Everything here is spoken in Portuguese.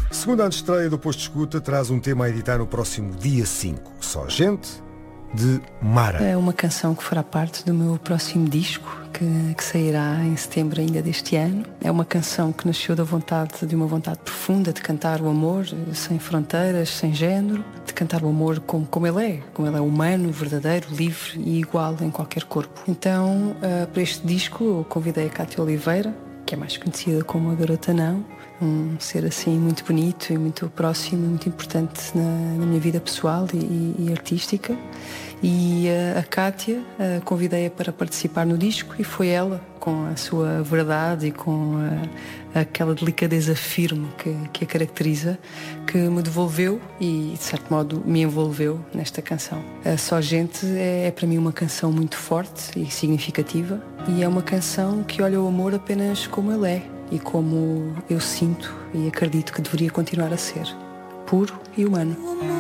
Segunda antestreia do Posto de Escuta traz um tema a editar no próximo dia 5. Só Gente, de Mara. É uma canção que fará parte do meu próximo disco, que sairá em setembro ainda deste ano. É uma canção que nasceu de uma vontade profunda de cantar o amor sem fronteiras, sem género, de cantar o amor como ele é humano, verdadeiro, livre e igual em qualquer corpo. Então, para este disco, eu convidei a Cátia Oliveira, que é mais conhecida como a Garota Não, um ser assim muito bonito e muito próximo, muito importante na minha vida pessoal e artística. E a Cátia convidei-a para participar no disco e foi ela, com a sua verdade e com aquela delicadeza firme que a caracteriza, que me devolveu e, de certo modo, me envolveu nesta canção. Só Gente é para mim uma canção muito forte e significativa, e é uma canção que olha o amor apenas como ele é e como eu sinto e acredito que deveria continuar a ser, puro e humano.